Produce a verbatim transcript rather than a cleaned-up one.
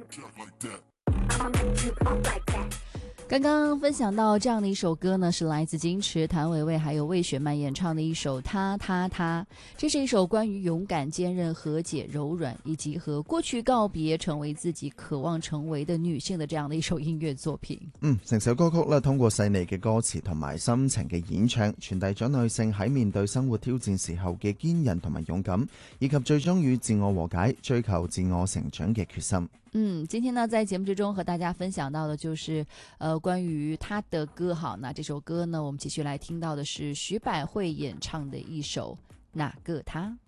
刚刚分享到这样的一首歌呢，是来自金池、谭维维还有魏雪曼演唱的一首《他他他》。这是一首關於勇敢、堅韌、和解、柔軟以及和過去告別，成為自己渴望成為的女性的這樣的一首音樂作品。 嗯，成首歌曲咧，通過細膩嘅歌詞同埋深情嘅演唱，傳遞咗女性喺面對生活挑戰時候嘅堅韌同埋勇敢，以及最終與自我和解、追求自我成長嘅決心。 嗯，今天呢，在節目之中和大家分享到的就是呃關於他的歌。好，那這首歌呢，我們繼續來聽到的是徐百惠演唱的一首《哪個他》。